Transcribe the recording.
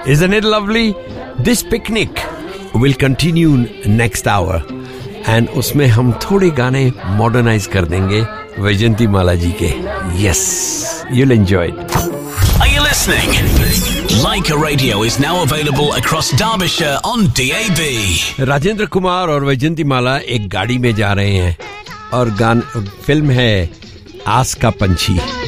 Isn't it lovely? This picnic will continue next hour. And उसमें हम थोड़े गाने मॉडर्नाइज कर देंगे वैजयंती माला जी के. Yes, you'll enjoy it. Are you listening? Leica Radio is now available across Derbyshire on DAB. Rajendra Kumar और वैजयंती माला एक गाड़ी में जा रहे हैं और फिल्म है आस का पंछी.